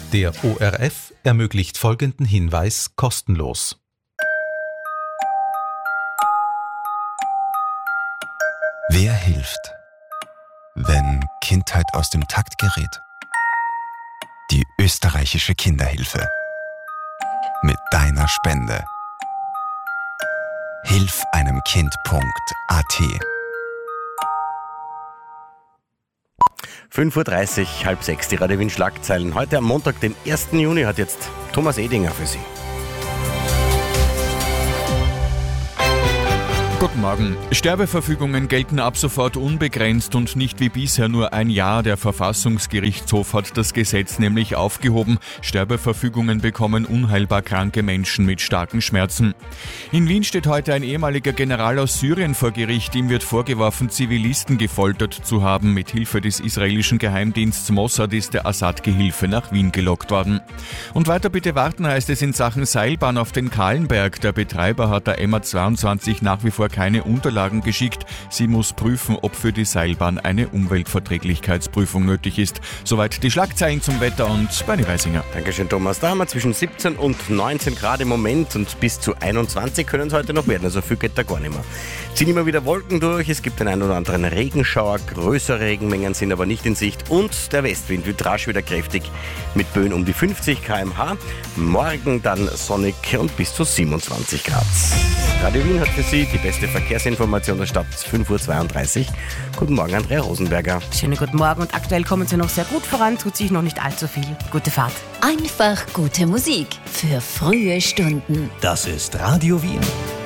Der ORF ermöglicht folgenden Hinweis kostenlos. Wer hilft, wenn Kindheit aus dem Takt gerät? Die österreichische Kinderhilfe. Mit deiner Spende. hilfeinemkind.at 5.30 Uhr, halb sechs, die Radio Wien Schlagzeilen. Heute am Montag, den 1. Juni, hat jetzt Thomas Edinger für Sie. Guten Morgen. Sterbeverfügungen gelten ab sofort unbegrenzt und nicht wie bisher nur ein Jahr. Der Verfassungsgerichtshof hat das Gesetz nämlich aufgehoben. Sterbeverfügungen bekommen unheilbar kranke Menschen mit starken Schmerzen. In Wien steht heute ein ehemaliger General aus Syrien vor Gericht. Ihm wird vorgeworfen, Zivilisten gefoltert zu haben. Mit Hilfe des israelischen Geheimdienstes Mossad ist der Assad-Gehilfe nach Wien gelockt worden. Und weiter bitte warten, heißt es in Sachen Seilbahn auf den Kahlenberg. Der Betreiber hat der MA22 nach wie vor keine Unterlagen geschickt. Sie muss prüfen, ob für die Seilbahn eine Umweltverträglichkeitsprüfung nötig ist. Soweit die Schlagzeilen zum Wetter und Bernie Weisinger. Dankeschön, Thomas. Da haben wir zwischen 17 und 19 Grad im Moment und bis zu 21 können es heute noch werden. Also viel geht da gar nicht mehr. Ziehen immer wieder Wolken durch, es gibt den einen oder anderen Regenschauer, größere Regenmengen sind aber nicht in Sicht und der Westwind wird rasch wieder kräftig mit Böen um die 50 km/h. Morgen dann sonnig und bis zu 27 Grad. Radio Wien hat für Sie die beste Verkehrsinformation der Stadt, 5.32 Uhr. Guten Morgen, Andrea Rosenberger. Schönen guten Morgen und aktuell kommen Sie noch sehr gut voran, tut sich noch nicht allzu viel. Gute Fahrt. Einfach gute Musik für frühe Stunden. Das ist Radio Wien.